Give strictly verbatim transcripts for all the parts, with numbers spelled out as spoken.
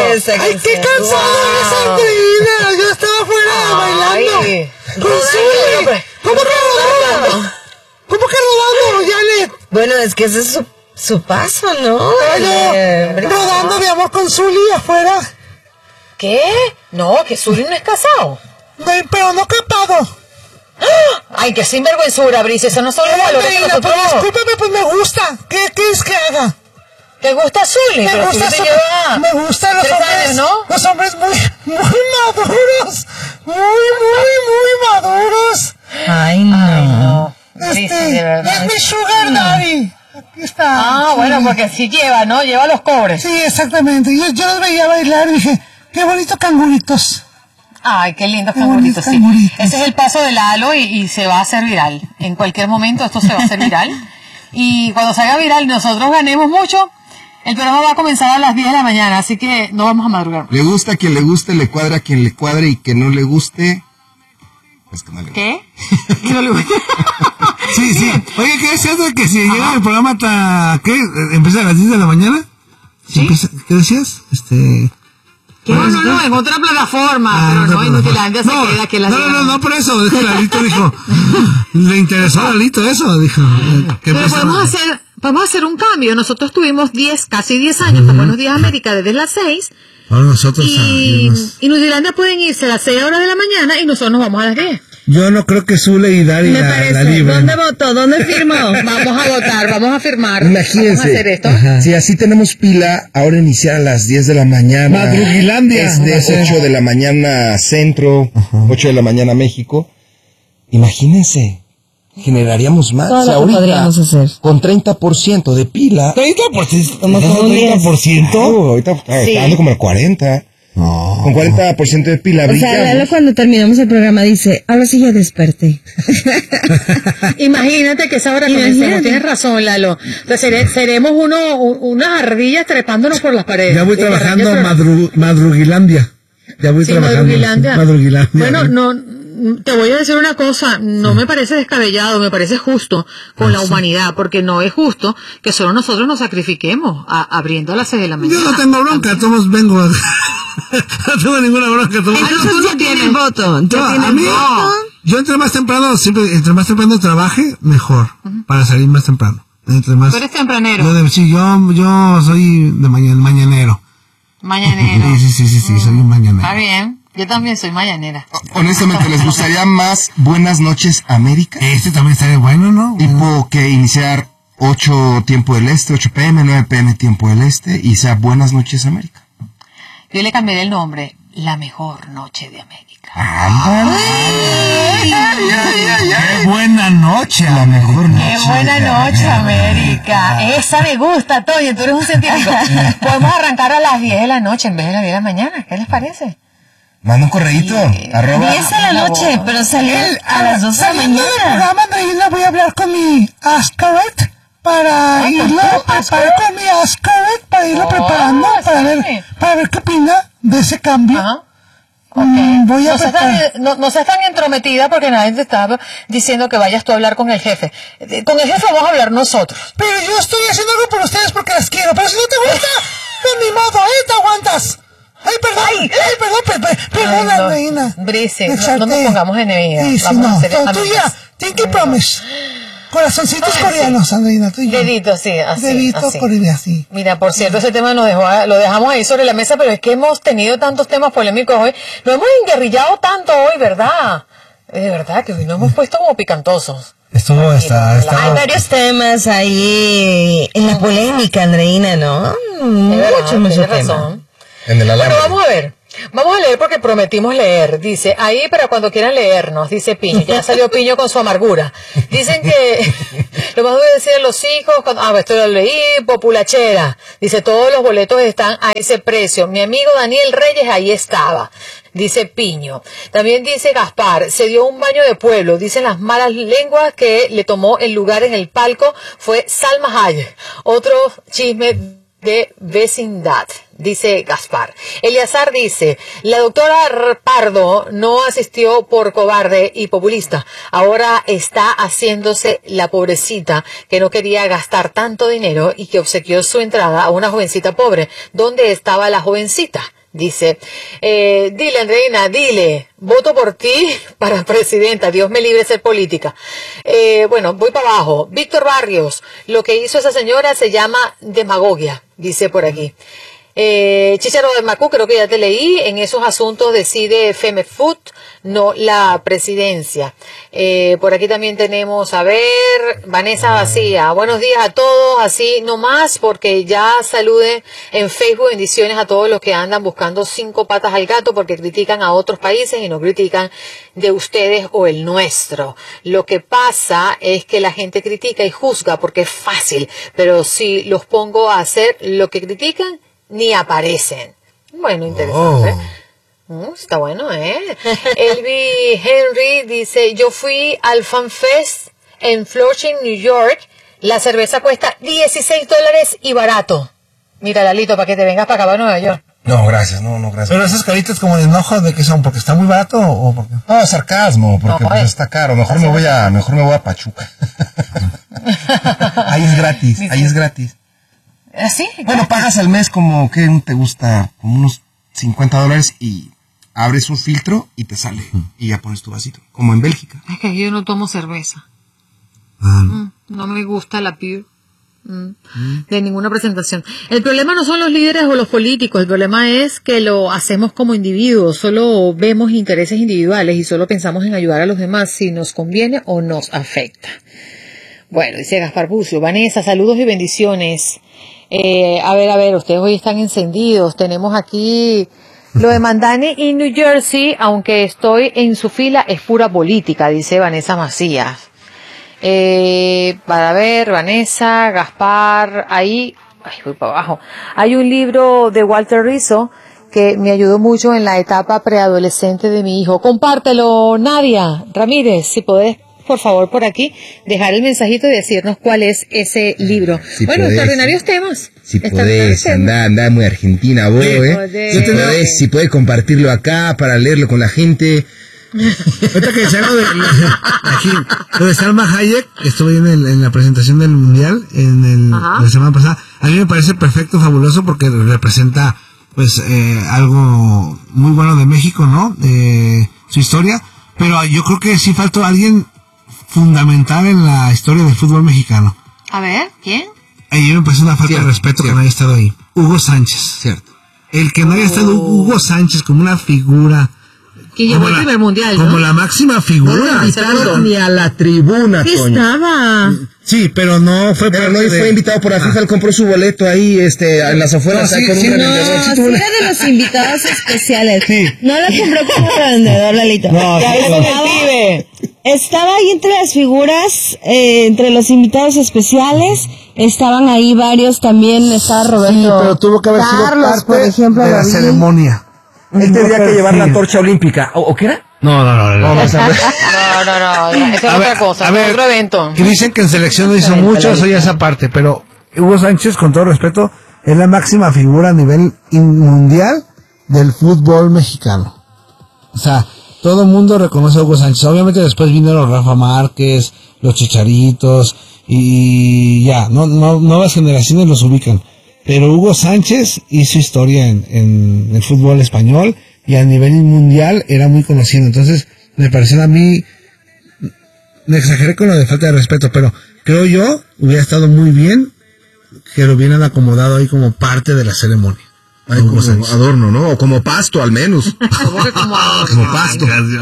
esa ¡Ay, qué cansado eres, Andreina! Yo estaba fuera bailando. Ay, Con Zuli. ¿Cómo que rodando? ¿Cómo que rodando, Janet? Bueno, es que ese es su, su paso, ¿no? Oye, Eh, rodando, mi amor, con Zuli afuera. ¿Qué? No, que Zuli no es casado. Ay, pero no capado. Ay, qué sinvergüenzura, Brice. Eso no son los valores que Andreina, nosotros... pues discúlpame, pues me gusta. ¿Qué quieres que haga? ¿Te gusta Zuli? Me Pero gusta, Zuli te su- lleva me gustan los tres hombres, años, ¿no? los hombres muy, muy maduros, muy, muy, muy maduros. Ay, no. Ay, no. Brice, Este, de verdad. es mi sugar daddy. Aquí está. Ah, Sí. bueno, porque sí lleva, ¿no? Lleva los cobres. Sí, exactamente. Yo, yo los veía bailar y dije, qué bonito canguritos. Ay, qué lindos Qué canguritos, sí. bonitos canguritos. Ese es el paso de Lalo y, y se va a hacer viral. En cualquier momento esto se va a hacer viral. Y cuando se haga viral nosotros ganemos mucho, el programa va a comenzar a las diez de la mañana, así que no vamos a madrugar. Le gusta a quien le guste, le cuadra a quien le cuadre y que no le guste, pues que no le guste. ¿Qué? ¿Qué no le gusta? Sí, sí. Oye, ¿qué es eso de que si llega el programa hasta... ¿Qué? ¿Empieza a las diez de la mañana? ¿Sí? Empieza- ¿Qué decías? Este... No, no, no, en otra plataforma, Ah, pero otra no, en plataforma. Nutilandia se no, queda que la no, no, no, no, por eso, es que Lalito dijo, le interesó a Lalito eso, dijo. eh, que Pero empezaba- podemos hacer, podemos hacer un cambio. Nosotros tuvimos diez, casi diez años, uh-huh. Buenos Días América desde las seis. Ahora nosotros Y, salimos. y Nutilandia pueden irse a las seis horas de la mañana y nosotros nos vamos a las diez. Yo no creo que Zule y Dari Me la, parece. la libren. ¿Dónde votó? ¿Dónde firmó? Vamos a votar, vamos a firmar. Vamos a Imagínense, hacer esto. si así tenemos pila, ahora iniciar a las diez de la mañana. Madrugilandia. Es de Ajá. ocho de la mañana centro, ocho de la mañana México. Imagínense, generaríamos más. Todo O sea, lo que ahorita, podríamos hacer. con treinta por ciento de pila. ¿treinta por ciento? Como ¿Estás con al un diez. treinta por ciento? Claro, ahorita está Sí. ando como el cuarenta. No. Con cuarenta por ciento de pila O sea, brillamos. Lalo cuando terminamos el programa dice, ahora sí ya desperté. Imagínate que esa hora Imagínate. comencemos. Tienes razón, Lalo. Entonces, seré- seremos uno, un- unas ardillas trepándonos por las paredes. Ya voy Sí, trabajando ya- madru, Madrugilandia. Ya voy Sí, trabajando. Madrugilandia. Madrugilandia. Bueno, no, te voy a decir una cosa, no me parece descabellado, me parece justo con la humanidad, porque no es justo que solo nosotros nos sacrifiquemos a- abriendo a las seis de la mañana. Yo no tengo bronca, todos vengo. a- no tengo ninguna bronca. Todos... Entonces ya tienes voto. Yo, Ya a tienes mí, voto. yo entre más temprano, siempre, entre más temprano trabaje, mejor, para salir más temprano. Entre más, Tú eres tempranero, yo, de- sí, yo, yo soy de mañana, mañanero. mañanero. Sí, sí, sí, sí, sí, soy un mañanero. Está bien, yo también soy mañanera. Honestamente, ¿les gustaría más Buenas noches América? Este también estaría bueno, ¿no? Tipo que iniciar ocho tiempo del este, ocho pm, nueve pm tiempo del este y sea Buenas noches América. Yo le cambié el nombre, La Mejor Noche de América. ¡Qué buena noche! La mejor noche. ¡Qué buena noche, América! Esa me gusta, Toño, tú eres un científico. Podemos arrancar a las diez de la noche en vez de las diez de la mañana. ¿Qué les parece? Manda un correíto, arroba. diez de la noche, pero salió a las dos de la Saliendo del mañana. programa, Andreina, voy a hablar con mi Ascaret para irlo a preparar con mi Ascaret, para irlo Oh, preparando, para sí. ver, para ver qué opina de ese cambio. Ajá. Mm, voy a No seas, preparar. tan, no, no seas tan entrometida porque nadie te está diciendo que vayas tú a hablar con el jefe. Eh, Con el jefe vamos a hablar nosotros. Pero yo estoy haciendo algo por ustedes porque las quiero. Pero si no te gusta, pues ni modo, ¿eh? Te aguantas. Ay, perdón, ay, perdón, per- per- perdón, Ay, no. Andreina. Brice, Me no- no nos exalté. pongamos enemigas. Sí, sí, Vamos a no. hacer No, tú amigas. ya, Tinky Promise. Corazoncitos Ay, coreanos, Andreina, tú y yo. Deditos, sí, así. Deditos así. coreanos, así. Mira, por cierto, ese tema nos dejó, lo dejamos ahí sobre la mesa, pero es que hemos tenido tantos temas polémicos hoy. Nos hemos enguerrillado tanto hoy, ¿verdad? De verdad que hoy nos hemos puesto como picantosos. Estuvo, está, Hay está. varios temas ahí en la polémica, Andreina, ¿no? Es verdad, Mucho, mucho tienes tema. razón. En el Bueno, alambre. vamos a ver. Vamos a leer porque prometimos leer. Dice, ahí para cuando quieran leernos, dice Piño. Ya salió Piño con su amargura. Dicen que lo más voy a decir a los hijos, cuando, ah, esto lo leí, populachera. Dice, todos los boletos están a ese precio. Mi amigo Daniel Reyes ahí estaba. Dice Piño. También dice Gaspar, se dio un baño de pueblo. Dicen las malas lenguas que le tomó el lugar en el palco fue Salma Hayek. Otro chisme de vecindad, dice Gaspar. Eliazar dice, la doctora Pardo no asistió por cobarde y populista, ahora está haciéndose la pobrecita que no quería gastar tanto dinero y que obsequió su entrada a una jovencita pobre. ¿Dónde estaba la jovencita? Dice, eh, dile, Andreina, dile, voto por ti para presidenta, Dios me libre de ser política. Eh, bueno, voy para abajo. Víctor Barrios, lo que hizo esa señora se llama demagogia, dice por aquí. Eh, Chicharo de Macú, creo que ya te leí, en esos asuntos decide Femefood, no la presidencia. Eh, por aquí también tenemos, a ver, Vanessa Vacía, buenos días a todos, así nomás, porque ya saluden en Facebook, bendiciones a todos los que andan buscando cinco patas al gato, porque critican a otros países y no critican de ustedes o el nuestro. Lo que pasa es que la gente critica y juzga porque es fácil, pero si los pongo a hacer lo que critican, ni aparecen. Bueno, interesante. Oh. Mm, está bueno, ¿eh? Elvi Henry dice, yo fui al Fan Fest en Flushing, New York. La cerveza cuesta dieciséis dólares y barato. Mira, Lalito, para que te vengas para acá, para Nueva York. No, gracias, no, no, gracias. Pero esas caritas como de enojo, ¿de qué son? ¿Porque está muy barato o porque...? No, sarcasmo, porque no, pues, está caro. Mejor me voy a, mejor me voy a Pachuca. Ahí es gratis, ahí es gratis. ¿Así? Bueno, pagas al mes como, ¿qué te gusta? Como unos cincuenta dólares y abres un filtro y te sale. Y ya pones tu vasito, como en Bélgica. Es que yo no tomo cerveza. Ah. Mm, no me gusta la beer. Mm, mm. De ninguna presentación. El problema no son los líderes o los políticos, el problema es que lo hacemos como individuos, solo vemos intereses individuales y solo pensamos en ayudar a los demás si nos conviene o nos afecta. Bueno, dice Gaspar Bucio, Vanessa, saludos y bendiciones. Eh, a ver, a ver, ustedes hoy están encendidos. Tenemos aquí lo de Mandani y New Jersey, aunque estoy en su fila, es pura política, dice Vanessa Macías. Eh, para ver, Vanessa, Gaspar, ahí, ay, voy para abajo. Hay un libro de Walter Rizzo que me ayudó mucho en la etapa preadolescente de mi hijo. Compártelo, Nadia Ramírez, si podés, por favor, por aquí, dejar el mensajito y decirnos cuál es ese libro. Si bueno, podés, extraordinarios temas. Si podés, anda, anda muy argentina vos, sí, eh. Podés. Si podés, si podés compartirlo acá para leerlo con la gente. Ahorita que decía algo de, aquí, lo de Salma Hayek, estuve en, el, en la presentación del Mundial, en el, la semana pasada. A mí me parece perfecto, fabuloso, porque representa, pues, eh, algo muy bueno de México, ¿no? Eh, su historia. Pero yo creo que sí faltó alguien fundamental en la historia del fútbol mexicano. A ver, ¿quién? A mí me parece una falta cierto, de respeto cierto. que no haya estado ahí. Hugo Sánchez. Cierto. El que no haya estado Hugo Sánchez como una figura. Que llevó el primer mundial, ¿no? Como la máxima figura. No, ni a la tribuna, ¿Qué Toño. estaba? Sí, pero no fue pero no de... fue invitado por la FIFA, él compró su boleto ahí, este, en las afueras. No, sí, con sí, un no, sí, sí era de los invitados especiales. Sí. No lo compró como vendedor, Lalito. No, ya sí, estaba, estaba ahí entre las figuras, eh, entre los invitados especiales, estaban ahí varios también, estaba Roberto. Sí, pero tuvo que haber Carlos, sido parte por ejemplo, de la David. ceremonia. Él tendría que llevar la torcha olímpica, ¿o, o qué era? No, no, no, no. No, no, no, esa es otra ver, cosa, es otro evento. Y dicen que en selección no hizo mucho, eso ya esa parte, pero Hugo Sánchez, con todo respeto, es la máxima figura a nivel mundial del fútbol mexicano. O sea, todo el mundo reconoce a Hugo Sánchez. Obviamente después vinieron Rafa Márquez, los Chicharitos, y ya, no, no, nuevas generaciones los ubican. Pero Hugo Sánchez hizo historia en, en el fútbol español y a nivel mundial era muy conocido. Entonces, me pareció a mí, me exageré con lo de falta de respeto, pero creo yo hubiera estado muy bien que lo hubieran acomodado ahí como parte de la ceremonia. Ay, como adorno, ¿no? O como pasto, al menos. ¿Cómo que como adorno? Como pasto.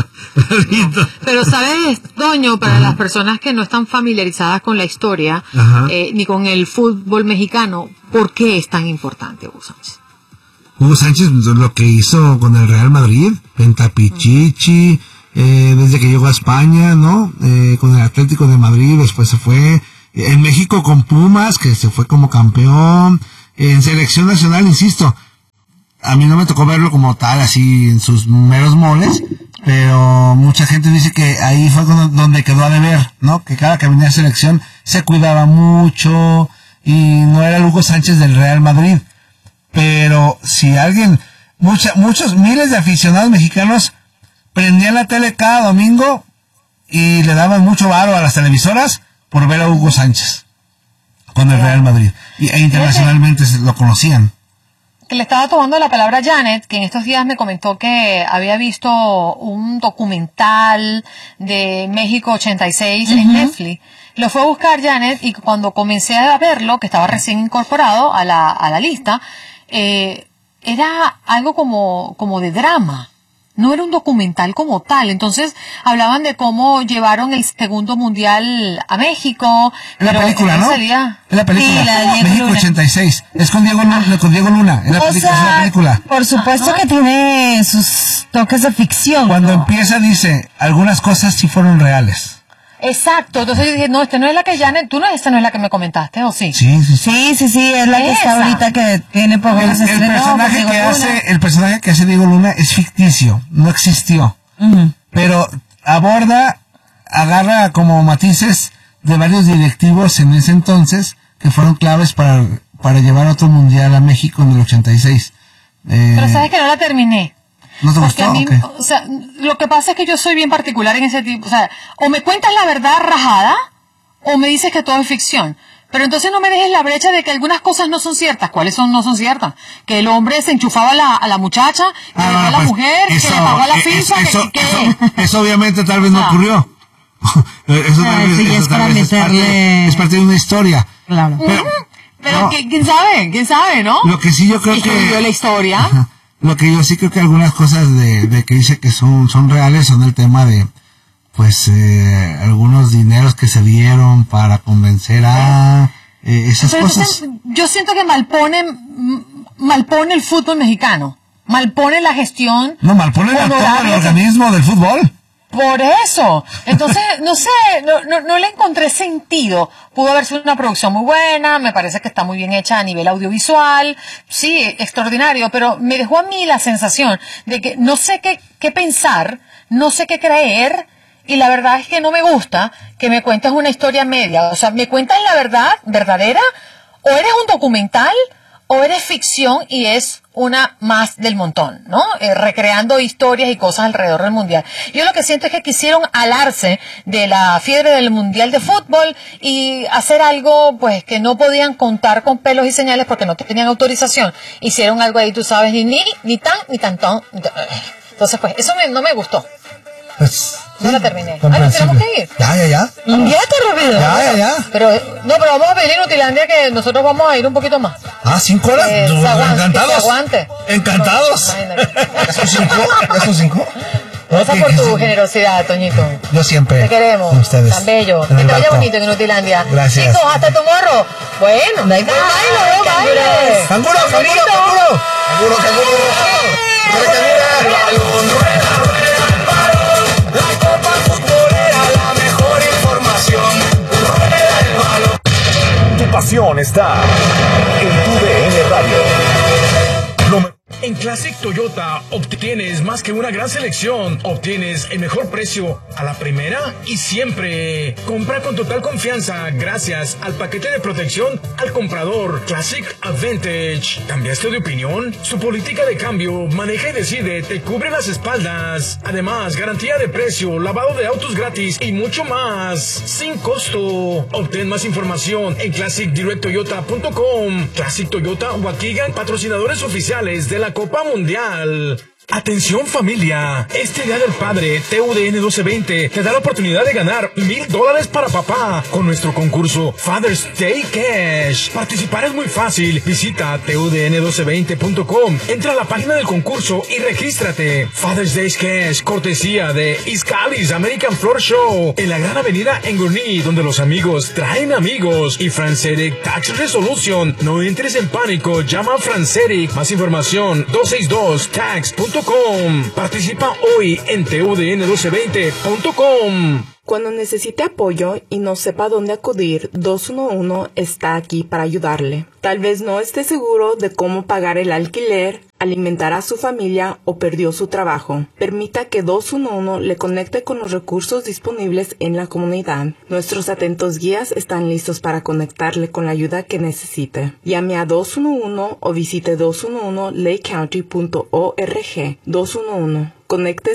Pero, ¿sabes, Doño? Para uh-huh. las personas que no están familiarizadas con la historia, uh-huh. eh, ni con el fútbol mexicano, ¿por qué es tan importante Hugo Sánchez? Hugo Sánchez, lo que hizo con el Real Madrid, Pentapichichi, eh, desde que llegó a España, ¿no? Eh, con el Atlético de Madrid, después se fue. En México con Pumas, que se fue como campeón. En selección nacional, insisto, a mí no me tocó verlo como tal, así en sus meros moles, pero mucha gente dice que ahí fue donde quedó a deber, ¿no? Que cada que venía a selección se cuidaba mucho y no era el Hugo Sánchez del Real Madrid. Pero si alguien, mucha, muchos miles de aficionados mexicanos prendían la tele cada domingo y le daban mucho varo a las televisoras por ver a Hugo Sánchez con el Real Madrid. Y, e internacionalmente se lo conocían. que le estaba tomando la palabra a Janet, que en estos días me comentó que había visto un documental de México ochenta y seis uh-huh. en Netflix. Lo fue a buscar Janet y cuando comencé a verlo, que estaba recién incorporado a la, a la lista, eh, era algo como, como de drama. No era un documental como tal. Entonces hablaban de cómo llevaron el segundo mundial a México. Es la película, ¿no? Salía... Es la película. Sí, la de Diego México Luna. ochenta y seis. Es con Diego Luna. Con Diego Luna. Es la, O película, sea, es la película. por supuesto Ajá. que tiene sus toques de ficción. Cuando ¿no? empieza dice, algunas cosas sí fueron reales. Exacto. Entonces yo dije, no, esta no es la que Janet, tú no, esta no es la que me comentaste, ¿o sí? Sí, sí, sí. Sí, sí, sí, es la que está Esa. ahorita que tiene poco El, que se el estrenó, personaje pues, Diego que Luna. hace, el personaje que hace Diego Luna es ficticio, no existió. Ujú. Pero aborda, agarra como matices de varios directivos en ese entonces que fueron claves para, para llevar otro mundial a México en el ochenta y seis. Eh, Pero sabes que no la terminé. ¿No te Porque gustó? a mí, ¿O qué? o sea, lo que pasa es que yo soy bien particular en ese tipo, o sea, o me cuentas la verdad rajada, o me dices que todo es ficción. Pero entonces no me dejes la brecha de que algunas cosas no son ciertas. ¿Cuáles son no son ciertas? Que el hombre se enchufaba a la, a la muchacha, que Ah, dejó a la pues, mujer, eso, que le pagó a la eh, FIFA, eso, que, eso, que- eso obviamente tal vez no Ah. ocurrió. Eso tal Ah, vez, eso ya eso es tal para vez es, parte, meterle- es parte de una historia. Claro. Pero, Pero no, ¿quién, quién sabe? ¿Quién sabe, no? lo que sí yo creo que... Escribió la historia. Ajá. Lo que yo sí creo que algunas cosas de, de que dice que son, son reales son el tema de, pues, eh, algunos dineros que se dieron para convencer a eh, esas Pero cosas. entonces, yo siento que malpone, m- malpone el fútbol mexicano. Malpone la gestión. No, malponen a todo el honoraria que- organismo del fútbol. Por eso. Entonces, no sé, no, no, no le encontré sentido. Pudo haber sido una producción muy buena, me parece que está muy bien hecha a nivel audiovisual, sí, extraordinario, pero me dejó a mí la sensación de que no sé qué, qué pensar, no sé qué creer, y la verdad es que no me gusta que me cuentes una historia media. O sea, ¿me cuentas la verdad verdadera? ¿O eres un documental? ¿O eres ficción y es una más del montón, ¿no? Eh, recreando historias y cosas alrededor del mundial. Yo lo que siento es que quisieron alarse de la fiebre del mundial de fútbol y hacer algo, pues, que no podían contar con pelos y señales porque no tenían autorización. Hicieron algo ahí, tú sabes, ni ni, ni tan, ni tantón. ni tan- Entonces, pues, eso me- no me gustó. Pues, No la terminé. Ay, comprensible. ¿nos tenemos que ir? Ya, ya, ya. Ya está rápido. Ya, ya, ya. Pero, no, pero vamos a pedir Nutilandia que nosotros vamos a ir un poquito más. Ah, cinco horas. Eh, Pues, se aguante, encantados. que se aguante. Encantados. Imagínate. ¿Ya son cinco? ¿Ya son cinco? Gracias Ok, por que tu sí. generosidad, Toñito. Yo siempre. Te queremos. Con ustedes. Tan bello. En Que el te vaya barco. bonito en Inutilandia. Gracias. Chicos, hasta tu morro. Bueno, bye bye. Bye. ¡Canguro, canguro, canguro! ¡Canguro, canguro! Tu pasión está en tu D N Radio. Lo me- En Classic Toyota obtienes más que una gran selección, obtienes el mejor precio a la primera y siempre. Compra con total confianza gracias al paquete de protección al comprador Classic Advantage. ¿Cambiaste de opinión? Su política de cambio, maneja y decide, te cubre las espaldas. Además, garantía de precio, lavado de autos gratis y mucho más, sin costo. Obtén más información en classic direct toyota punto com. Classic Toyota Waukegan, patrocinadores oficiales de la Copa Mundial. Atención familia, este Día del Padre, T U D N doce veinte te da la oportunidad de ganar mil dólares para papá con nuestro concurso Father's Day Cash. Participar es muy fácil, visita T U D N doce veinte punto com, entra a la página del concurso y regístrate. Father's Day Cash, cortesía de Iscalis American Floor Show, en la gran avenida en Gurnee, donde los amigos traen amigos, y Franceric Tax Resolution. No entres en pánico, llama a Franceric, más información dos seis dos tax punto com. Participa hoy en T U D N doce veinte punto com. Cuando necesite apoyo y no sepa dónde acudir, dos uno uno está aquí para ayudarle. Tal vez no esté seguro de cómo pagar el alquiler, alimentar a su familia o perdió su trabajo. Permita que dos uno uno le conecte con los recursos disponibles en la comunidad. Nuestros atentos guías están listos para conectarle con la ayuda que necesite. Llame a dos uno uno o visite dos uno uno lake county punto org. dos uno uno. Conéctese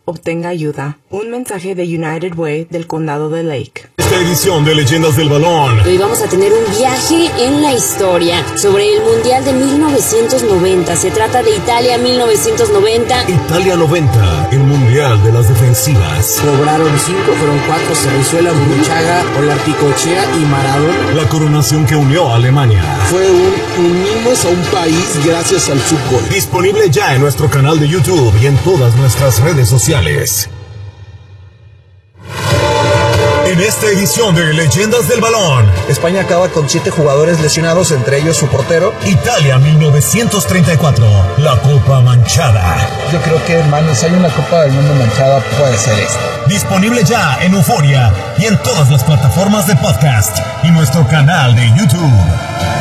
obtenga ayuda. Un mensaje de United Way del condado de Lake. Esta edición de Leyendas del Balón. Hoy vamos a tener un viaje en la historia sobre el Mundial de mil novecientos noventa. Se trata de Italia mil novecientos noventa. Italia noventa, el Mundial de las defensivas. Cobraron cinco, fueron cuatro, Cerrizuela, Burruchaga, Olarticochea y Maradona. La coronación que unió a Alemania. Fue un unimos a un país gracias al fútbol. Disponible ya en nuestro canal de YouTube y en todas nuestras redes sociales. En esta edición de Leyendas del Balón, España acaba con siete jugadores lesionados, entre ellos su portero. Italia mil novecientos treinta y cuatro, la Copa Manchada. Yo creo que, hermano, si hay una Copa del Mundo manchada, puede ser esta. Disponible ya en Euforia y en todas las plataformas de podcast y nuestro canal de YouTube.